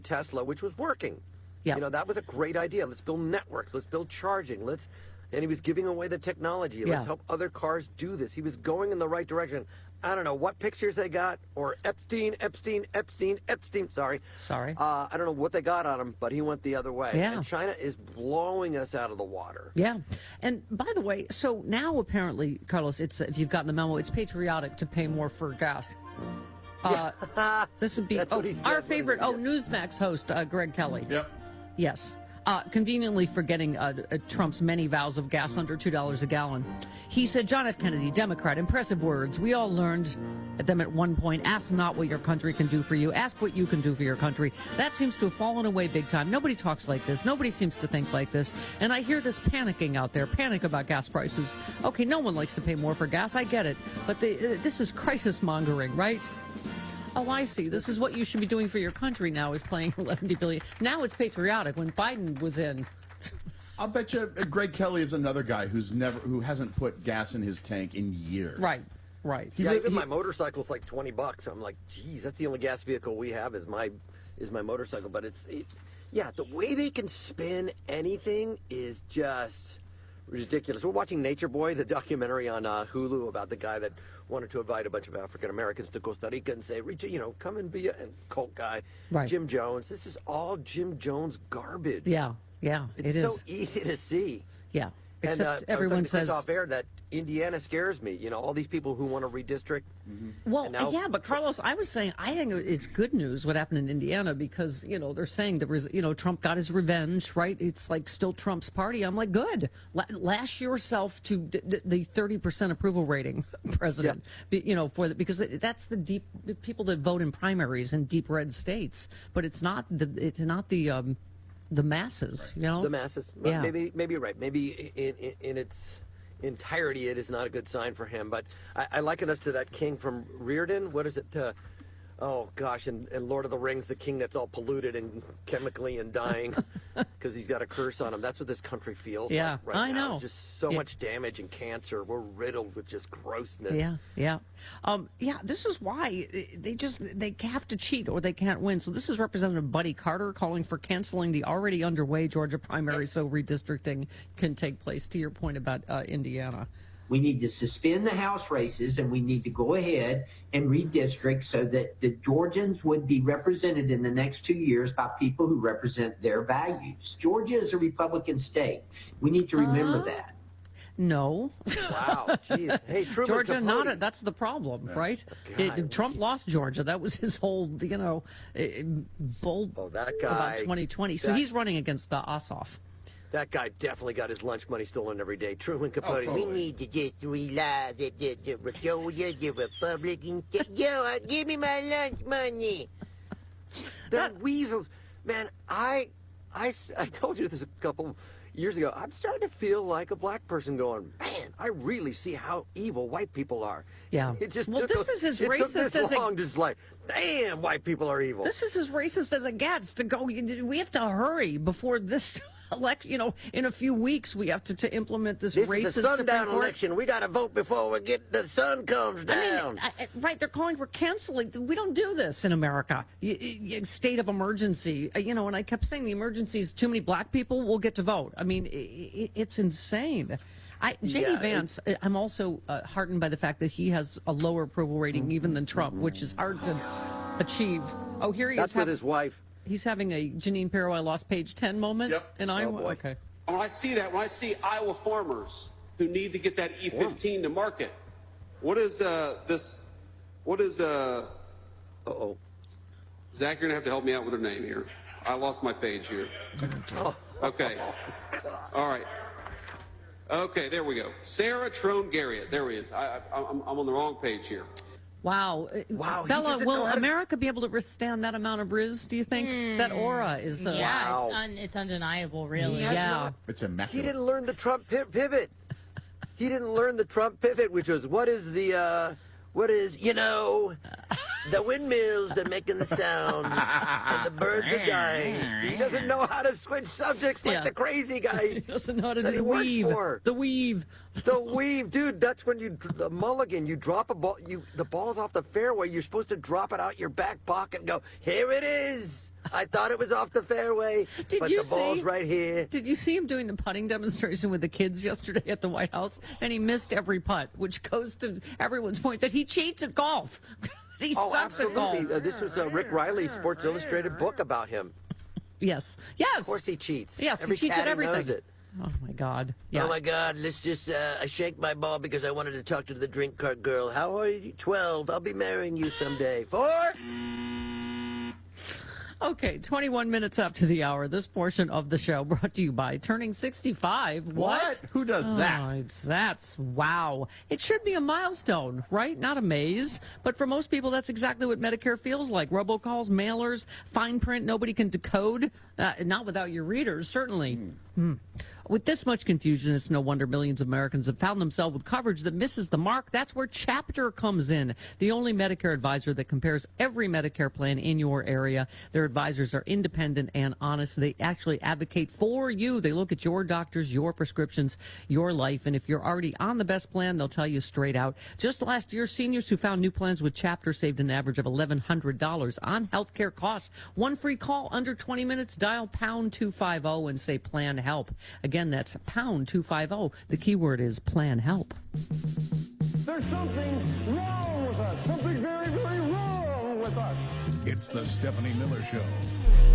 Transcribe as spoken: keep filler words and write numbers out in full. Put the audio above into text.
Tesla, which was working. Yeah. You know, that was a great idea. Let's build networks. Let's build charging. Let's, and he was giving away the technology. Let's Yeah. help other cars do this. He was going in the right direction. I don't know what pictures they got, or Epstein, Epstein, Epstein, Epstein. Sorry. Sorry. Uh, I don't know what they got on him, but he went the other way. Yeah. And China is blowing us out of the water. Yeah. And by the way, so now apparently, Carlos, it's if you've gotten the memo, it's patriotic to pay more for gas. Uh, this would be That's oh, what he said our when he favorite, was oh, here. Newsmax host, uh, Greg Kelly. Yep. Yes. Uh, conveniently forgetting uh, uh, Trump's many vows of gas under two dollars a gallon. He said, John F. Kennedy, Democrat, impressive words. We all learned at them at one point, ask not what your country can do for you, ask what you can do for your country. That seems to have fallen away big time. Nobody talks like this. Nobody seems to think like this. And I hear this panicking out there, panic about gas prices. Okay, no one likes to pay more for gas. I get it. But they, uh, this is crisis mongering, right? Oh, I see. This is what you should be doing for your country now, is paying eleven billion dollars. Now it's patriotic. When Biden was in, I'll bet you uh, Greg Kelly is another guy who's never, who hasn't put gas in his tank in years. right, right. Yeah, He- even he- my motorcycle's like twenty bucks. I'm like, geez, that's the only gas vehicle we have is my is my motorcycle. But it's, it, yeah, the way they can spin anything is just ridiculous. We're watching Nature Boy, the documentary on uh, Hulu about the guy that wanted to invite a bunch of African Americans to Costa Rica and say, "Reach, you know, come and be a and cult guy." Right. Jim Jones. This is all Jim Jones garbage. Yeah, yeah, It's it so is. easy to see. Yeah, And, except uh, I was everyone talking to Chris says. off air that Indiana scares me. You know, all these people who want to redistrict. Well, and now- yeah, but Carlos, I was saying I think it's good news what happened in Indiana because you know they're saying there was you know Trump got his revenge, right? It's like still Trump's party. I'm like, good. La- lash yourself to d- d- the thirty percent approval rating, President. Be- You know, for the, because that's the deep the people that vote in primaries in deep red states, but it's not the it's not the um, the masses. You know, The masses. Well, Yeah. Maybe, maybe you're right. Maybe in, in, in its entirety, it is not a good sign for him. But I, I liken us to that king from Reardon. What is it? Uh, oh gosh, and, and Lord of the Rings, the king that's all polluted and chemically and dying because he's got a curse on him. That's what this country feels Yeah, like right I now. know. There's just so Yeah. much damage and cancer. We're riddled with just grossness. Yeah, yeah, um, yeah. This is why they just they have to cheat or they can't win. So this is Representative Buddy Carter calling for canceling the already underway Georgia primary so redistricting can take place. To your point about uh, Indiana, We need to suspend the House races and we need to go ahead and redistrict so that the Georgians would be represented in the next two years by people who represent their values. Georgia is a Republican state. We need to remember Uh, that. no, Wow. Jeez. Hey, Truman Georgia Capote. not. A, that's the problem, right? It, God. Trump lost Georgia. That was his whole, you know, eh, bold Oh, that about guy. twenty twenty. So that- he's running against uh, Ossoff. That guy definitely got his lunch money stolen every day. Truman Capote. totally. We need to just realize that the, the, the Georgia, the Republican. Yo, give me my lunch money. They're weasels. Man, I, I, s- I told you this a couple years ago. I'm starting to feel like a black person going, man, I really see how evil white people are. Yeah. It just Well, took this a- is as it took racist this as it- long, just like, damn, white people are evil. This is as racist as it gets to go. We have to hurry before this election. You know, in a few weeks, we have to, to implement this, this racist is a sundown Supreme Court. election. We got to vote before we get the sun comes I down. mean, I, I- right? They're calling for canceling. We don't do this in America. Y- y- state of emergency. Uh, You know, and I kept saying the emergency is too many black people will get to vote. I mean, i i it's insane. I, J D Yeah, Vance, uh, I'm also uh, heartened by the fact that he has a lower approval rating even than Trump, which is hard to achieve. Oh, here he That's is. with hav- his wife. He's having a Janine Pirro, I lost page ten moment Yep. in Iowa. boy. Okay. When I see that, when I see Iowa farmers who need to get that E fifteen to market, what is uh, this? What is uh? Uh-oh. Zach? You're gonna have to help me out with her name here. I lost my page here. Okay. All right. Okay, there we go. Sarah Trone Garriott. There he is. I, I, I'm, I'm on the wrong page here. Wow. Uh, Wow, he Bella, doesn't know will how to- America be able to withstand that amount of riz, do you think? That aura is. Uh, Yeah, Wow. it's, un, it's undeniable, really. He has Yeah. not- It's He immaculate. didn't learn the Trump pi- pivot. He didn't learn the Trump pivot, which was what is the, uh, what is, you know, the windmills that making the sounds and the birds are dying. He doesn't know how to switch subjects like Yeah. the crazy guy. He doesn't know how to that do he the worked weave. for. The weave. The weave, dude. That's when you the mulligan. You drop a ball. You the ball's off the fairway. You're supposed to drop it out your back pocket and go, here it is. I thought it was off the fairway, Did but you the ball's see- right here. Did you see him doing the putting demonstration with the kids yesterday at the White House? And he missed every putt, which goes to everyone's point that he cheats at golf. he Oh, sucks at golf. absolutely. Uh, this was uh, Rick Riley's Sports Illustrated book about him. Yes. Yes. Of course he cheats. Yes, Every he cheats at caddy everything. knows it. Oh, my God. Yeah. Oh, my God. Let's just, uh, I shanked my ball because I wanted to talk to the drink cart girl. How are you? twelve. I'll be marrying you someday. Four? Okay, twenty-one minutes up to the hour. This portion of the show brought to you by Turning sixty-five. What? Who does that? Oh, it's, that's wow. It should be a milestone, right? Not a maze. But for most people, that's exactly what Medicare feels like. Robocalls, mailers, fine print nobody can decode. Uh, not without your readers, certainly. Mm. Mm. With this much confusion, it's no wonder millions of Americans have found themselves with coverage that misses the mark. That's where Chapter comes in, the only Medicare advisor that compares every Medicare plan in your area. Their advisors are independent and honest. They actually advocate for you. They look at your doctors, your prescriptions, your life, and if you're already on the best plan, they'll tell you straight out. Just last year, seniors who found new plans with Chapter saved an average of eleven hundred dollars on healthcare costs. One free call under twenty minutes. Dial pound two fifty and say plan help. Again, that's pound two fifty. The keyword is plan help. There's something wrong with us. Something very, very wrong with us. It's the Stephanie Miller Show.